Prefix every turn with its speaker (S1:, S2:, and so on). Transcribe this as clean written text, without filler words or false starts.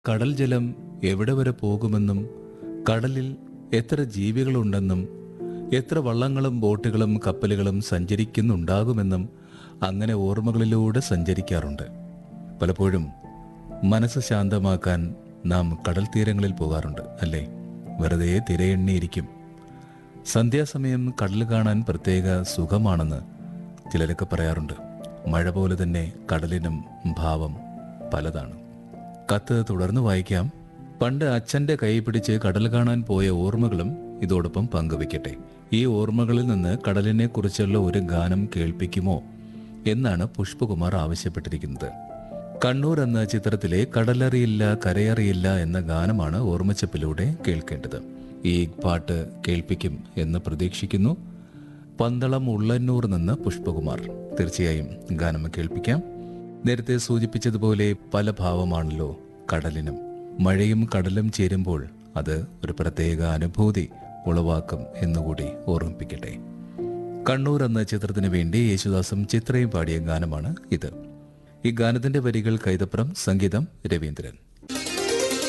S1: കടൽ ജലം എവിടെ വരെ പോകുമെന്നും കടലിൽ എത്ര ജീവികളുണ്ടെന്നും എത്ര വള്ളങ്ങളും ബോട്ടുകളും കപ്പലുകളും സഞ്ചരിക്കുന്നുണ്ടാകുമെന്നും അങ്ങനെ ഓർമ്മകളിലൂടെ സഞ്ചരിക്കാറുണ്ട്. പലപ്പോഴും മനസ്സ് ശാന്തമാക്കാൻ നാം കടൽ തീരങ്ങളിൽ പോകാറുണ്ട്, അല്ലേ? വെറുതെ തിരയെണ്ണിയിരിക്കും. സന്ധ്യാസമയം കടൽ കാണാൻ പ്രത്യേക സുഖമാണെന്ന് ചിലരൊക്കെ പറയാറുണ്ട്. മഴ പോലെ തന്നെ കടലിനും ഭാവം പലതാണ്. കത്ത് തുടർന്ന് വായിക്കാം. പണ്ട് അച്ഛൻ്റെ കൈ പിടിച്ച് കടൽ കാണാൻ പോയ ഓർമ്മകളും ഇതോടൊപ്പം പങ്കുവെക്കട്ടെ. ഈ ഓർമ്മകളിൽ നിന്ന് കടലിനെ കുറിച്ചുള്ള ഒരു ഗാനം കേൾപ്പിക്കുമോ എന്നാണ് പുഷ്പകുമാർ ആവശ്യപ്പെട്ടിരിക്കുന്നത്. കണ്ണൂർ എന്ന ചിത്രത്തിലെ കടലറിയില്ല കരയറിയില്ല എന്ന ഗാനമാണ് ഓർമ്മച്ചപ്പിലൂടെ കേൾക്കേണ്ടത്. ഈ പാട്ട് കേൾപ്പിക്കും എന്ന് പ്രതീക്ഷിക്കുന്നു. പന്തളം ഉള്ളന്നൂർ നിന്ന് പുഷ്പകുമാർ. തീർച്ചയായും ഗാനം കേൾപ്പിക്കാം. നേരത്തെ സൂചിപ്പിച്ചതുപോലെ പല ഭാവമാണല്ലോ കടലിനും. മഴയും കടലും ചേരുമ്പോൾ അത് ഒരു പ്രത്യേക അനുഭൂതി ഉളവാക്കും എന്നുകൂടി ഓർമ്മിപ്പിക്കട്ടെ. കണ്ണൂർ എന്ന ചിത്രത്തിന് വേണ്ടി യേശുദാസും ചിത്രയും പാടിയ ഗാനമാണ് ഇത്. ഈ ഗാനത്തിന്റെ വരികൾ കൈതപ്രം, സംഗീതം രവീന്ദ്രൻ.